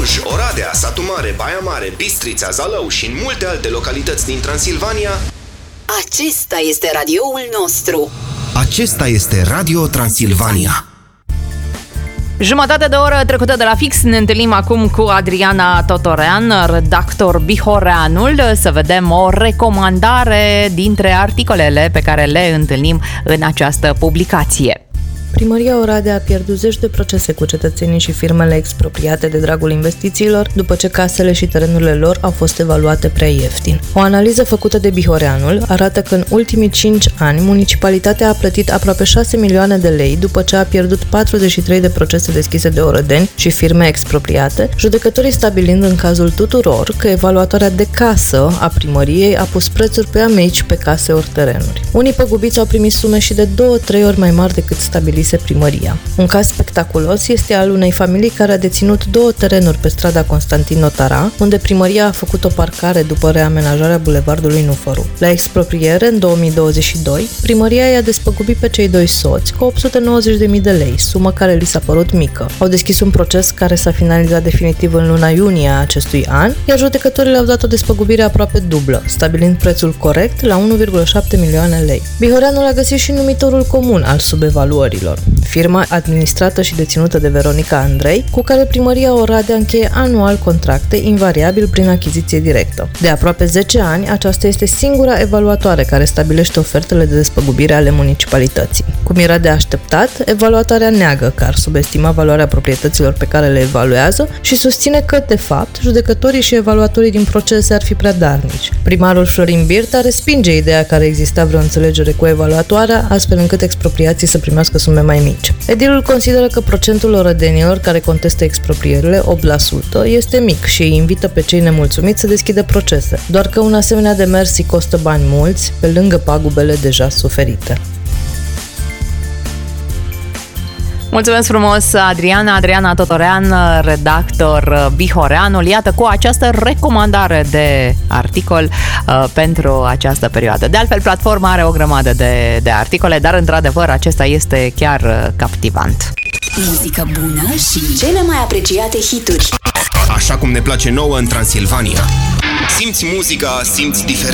Cluj, Oradea, Satu Mare, Baia Mare, Bistrița, Zalău și în multe alte localități din Transilvania. Acesta este radioul nostru. Acesta este Radio Transilvania. Jumătate de oră trecută de la fix, ne întâlnim acum cu Adriana Totorean, redactor Bihoreanul, să vedem o recomandare dintre articolele pe care le întâlnim în această publicație. Primăria Oradea a pierdut zeci de procese cu cetățenii și firmele expropriate de dragul investițiilor, după ce casele și terenurile lor au fost evaluate prea ieftin. O analiză făcută de Bihoreanul arată că în ultimii 5 ani municipalitatea a plătit aproape 6 milioane de lei după ce a pierdut 43 de procese deschise de orădeni și firme expropriate, judecătorii stabilind în cazul tuturor că evaluatoarea de casă a primăriei a pus prețuri prea mici pe case ori terenuri. Unii păgubiți au primit sume și de 2-3 ori mai mari decât stabilise primăria. Un caz spectaculos este al unei familii care a deținut 2 terenuri pe strada Constantin Notara, unde primăria a făcut o parcare după reamenajarea bulevardului Nufăru. La expropriere, în 2022, primăria i-a despăgubit pe cei 2 soți cu 890.000 de lei, sumă care li s-a părut mică. Au deschis un proces care s-a finalizat definitiv în luna iunie a acestui an, iar judecătorii le-au dat o despăgubire aproape dublă, stabilind prețul corect la 1,7 milioane lei. Bihoreanul a găsit și numitorul comun al subevaluărilor. Firma administrată și deținută de Veronica Andrei, cu care primăria Oradea încheie anual contracte, invariabil prin achiziție directă. De aproape 10 ani, aceasta este singura evaluatoare care stabilește ofertele de despăgubire ale municipalității. Cum era de așteptat, evaluatoarea neagă că ar subestima valoarea proprietăților pe care le evaluează și susține că, de fapt, judecătorii și evaluatorii din procese ar fi prea darnici. Primarul Florin Birta respinge ideea că ar exista vreo înțelegere cu evaluatoarea, astfel încât expropriații să primească sume mai mici. Edilul consideră că procentul orădenilor care contestă exproprierile, 8%, este mic și îi invită pe cei nemulțumiți să deschidă procese, doar că un asemenea demers îi costă bani mulți, pe lângă pagubele deja suferite. Mulțumesc frumos, Adriana Totorean, redactor Bihoreanul. Iată, cu această recomandare de articol pentru această perioadă. De altfel, platforma are o grămadă de articole, dar într-adevăr acesta este chiar captivant. Muzică bună și cele mai apreciate hituri. Așa cum ne place nouă în Transilvania. Simți muzica, simți diferența.